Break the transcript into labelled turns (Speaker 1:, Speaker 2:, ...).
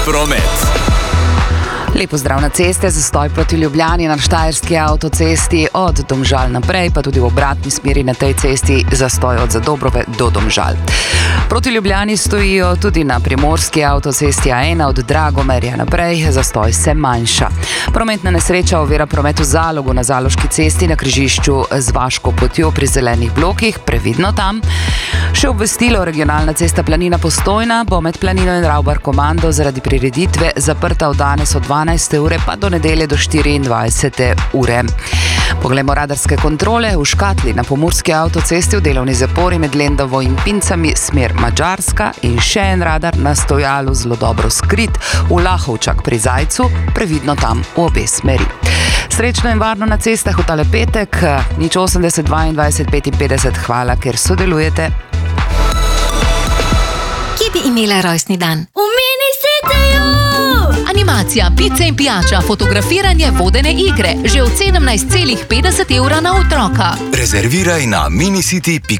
Speaker 1: promet.
Speaker 2: Lepo zdrav na ceste, zastoj proti Ljubljani na Štajerski avtocesti od Domžal naprej, pa tudi v obratni smeri na tej cesti zastoj od Zadobrove do Domžal. Proti Ljubljani stojijo tudi na Primorski avtocesti A1 od Dragomerja naprej, zastoj se manjša. Prometna nesreča ovira promet v Zalogu na Zaloški cesti na križišču z Vaško potjo pri zelenih blokih, previdno tam. Še obvestilo, regionalna cesta Planina Postojna bo med Planino in Ravbar Komando zaradi prireditve zaprta od danes od 12. ure pa do nedelje do 24. ure. Poglejmo radarske kontrole v Škatli na Pomurski avtocesti v delovni zapori med Lendovo in Pincami smer Madžarska in še en radar na stojalu zelo dobro skrit v Lahovčak pri Zajcu, previdno tam v obe smeri. Srečno in varno na cestah v tale petek, 080 22 55, hvala, ker sodelujete.
Speaker 3: Kje bi imela rojstni dan?
Speaker 4: V mini Cityju!
Speaker 3: Animacija, pice in pijača, fotografiranje, vodene igre. Že od 17,50 € na otroka.
Speaker 1: Rezerviraj na minicity.si.